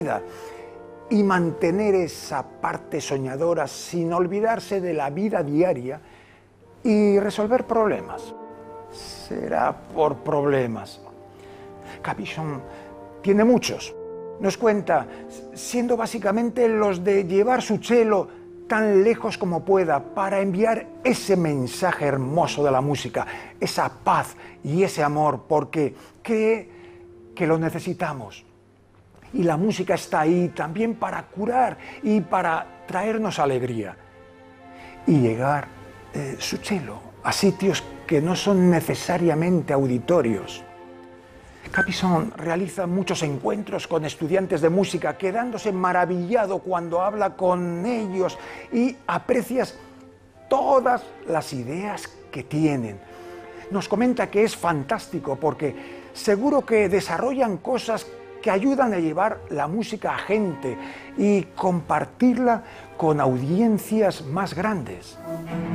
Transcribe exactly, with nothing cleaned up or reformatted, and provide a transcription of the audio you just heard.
y mantener esa parte soñadora sin olvidarse de la vida diaria y resolver problemas. Será por problemas. Capichon tiene muchos. Nos cuenta, siendo básicamente los de llevar su cello tan lejos como pueda para enviar ese mensaje hermoso de la música, esa paz y ese amor, porque cree que lo necesitamos. Y la música está ahí también para curar y para traernos alegría. Y llegar eh, su cello a sitios que no son necesariamente auditorios. Capichon realiza muchos encuentros con estudiantes de música, quedándose maravillado cuando habla con ellos y aprecias todas las ideas que tienen. Nos comenta que es fantástico porque seguro que desarrollan cosas que ayudan a llevar la música a gente y compartirla con audiencias más grandes.